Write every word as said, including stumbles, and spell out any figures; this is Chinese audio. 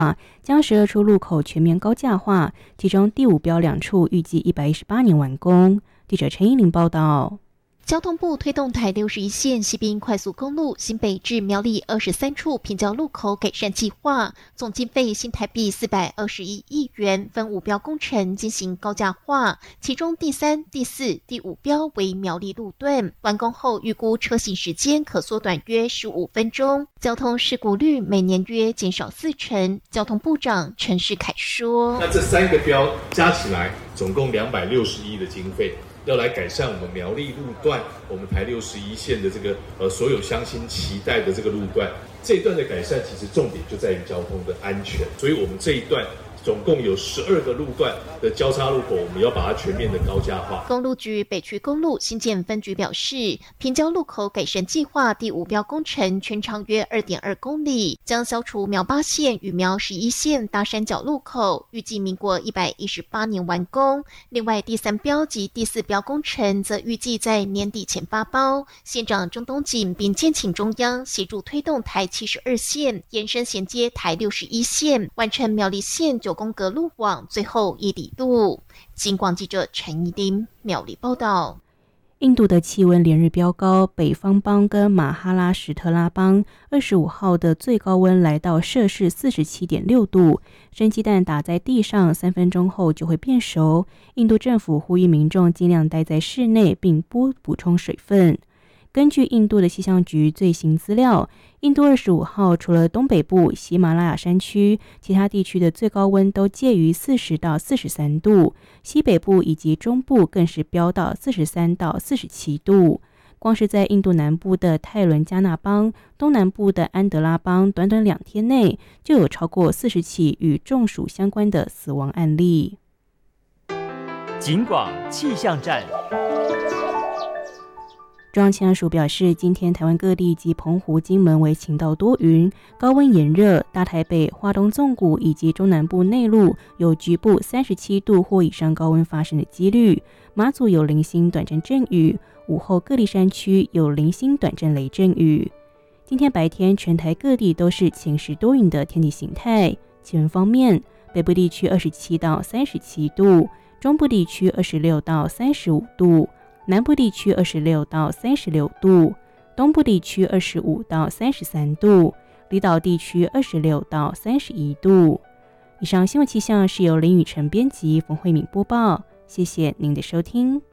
将十二处路口全面高架化，其中第五标两处预计一百一十八年完工。记者陈依玲报道。 交通部推动台六十一线西滨快速公路新北至苗栗二十三处平交路口改善计划，总经费新台币四百二十一亿元，分五标工程进行高架化，其中第三、第四、第五标为苗栗路段，完工后预估车行时间可缩短约十五分钟，交通事故率每年约减少四成。交通部长陈世凯说：“ 那这三个标加起来，总共两百六十亿的经费。”要来改善我们苗栗路段，我们台六十一线的这个呃所有乡亲期待的这个路段，这一段的改善其实重点就在于交通的安全，所以我们这一段总共有十二个路段的交叉路口，我们要把它全面的高架化。 公路局北区公路新建分局表示，平交路口改善计划第五标工程全长约 二点二公里，将消除苗八线与苗十一线大山脚路口，预计民国一百一十八年完工。另外，第三标及第四标工程则预计在年底前发包。县长钟东锦并建请中央协助推动台七十二线延伸衔接台六十一线，完成苗栗县九宫格路网最后一里路。警广记者陈怡丁苗栗报道。 印度的气温连日飙高，北方邦跟马哈拉什特拉邦二十五号的最高温来到摄氏 四十七点六度，生鸡蛋打在地上三分钟后就会变熟。印度政府呼吁民众尽量待在室内并多补充水分。根据印度的气象局最新资料，印度二十五号除了东北部喜马拉雅山区，其他地区的最高温都介于四十到四十三度，西北部以及中部更是飙到四十三到四十七度。光是在印度南部的泰伦加纳邦、东南部的安德拉邦，短短两天内就有超过四十起与中暑相关的死亡案例。 警广气象站。 中央气象署表示，今天台湾各地及澎湖、金门为晴到多云，高温炎热，大台北、花东纵谷以及中南部内陆有局部三十七度或以上高温发生的几率，马祖有零星短暂阵雨，午后各地山区有零星短暂雷阵雨。今天白天全台各地都是晴时多云的天气形态。气温方面，北部地区二十七到三十七度，中部地区二十六到三十五度，南部地区二十六到三十六度，东部地区二十五到三十三度，离岛地区二十六到三十一度。以上新闻气象是由林雨晨编辑，冯慧敏播报，谢谢您的收听。